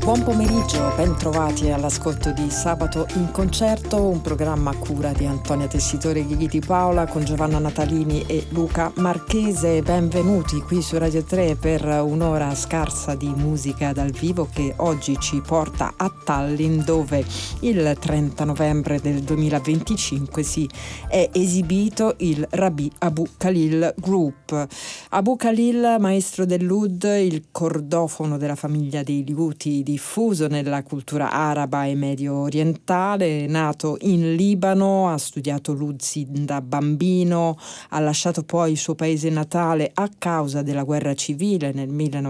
Buon pomeriggio, ben trovati all'ascolto di Sabato in Concerto, un programma a cura di Antonia Tessitore, Ghighi di Paola, con Giovanna Natalini e Luca Marchese. Benvenuti qui su Radio 3 per un'ora scarsa di musica dal vivo che oggi ci porta a Tallinn, dove il 30 novembre del 2025 si è esibito il Rabih Abou Khalil Group. Abou Khalil, maestro dell'oud, il cordofono della famiglia dei liuti, diffuso nella cultura araba e medio orientale, nato in Libano, ha studiato l'oud sin da bambino, ha lasciato poi il suo paese natale a causa della guerra civile nel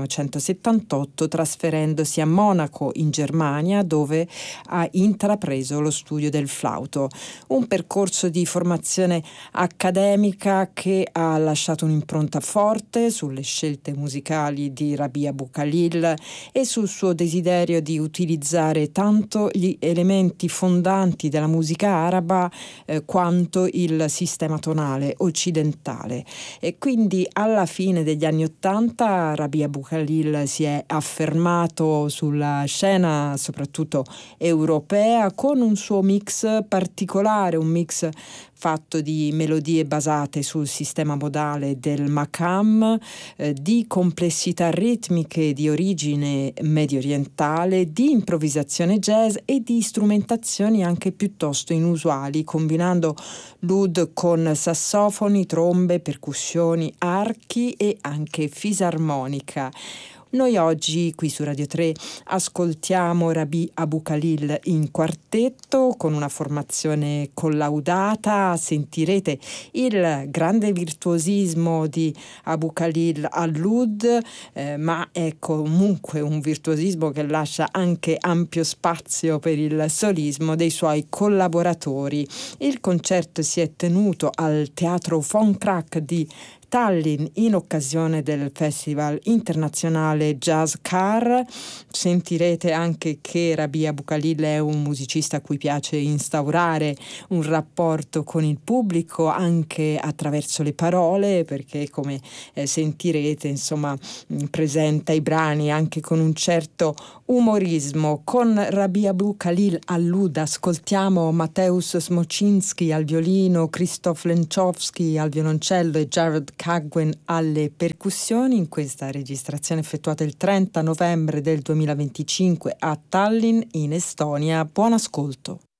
1978, trasferendosi a Monaco in Germania, dove ha intrapreso lo studio del flauto, un percorso di formazione accademica che ha lasciato un'impronta forte sulle scelte musicali di Rabih Abou Khalil e sul suo desiderio di utilizzare tanto gli elementi fondanti della musica araba quanto il sistema tonale occidentale. E quindi alla fine degli anni '80 Rabih Abou Khalil si è affermato sulla scena soprattutto europea con un suo mix particolare, un mix fatto di melodie basate sul sistema modale del maqam, di complessità ritmiche di origine medio orientale, di improvvisazione jazz e di strumentazioni anche piuttosto inusuali, combinando l'oud con sassofoni, trombe, percussioni, archi e anche fisarmonica. Noi oggi qui su Radio 3 ascoltiamo Rabih Abou Khalil in quartetto con una formazione collaudata. Sentirete il grande virtuosismo di Abou Khalil all'oud, ma è comunque un virtuosismo che lascia anche ampio spazio per il solismo dei suoi collaboratori. Il concerto si è tenuto al Teatro Von Krack di Tallinn in occasione del Festival internazionale Jazz Car. Sentirete anche che Rabih Abou Khalil è un musicista a cui piace instaurare un rapporto con il pubblico anche attraverso le parole, perché come sentirete insomma presenta i brani anche con un certo umorismo. Con Rabih Abou Khalil all'oud ascoltiamo Mateusz Smoczynski al violino, Krzysztof Lenczowski al violoncello e Jared Kagwen alle percussioni, in questa registrazione effettuata il 30 novembre del 2025 a Tallinn in Estonia. Buon ascolto.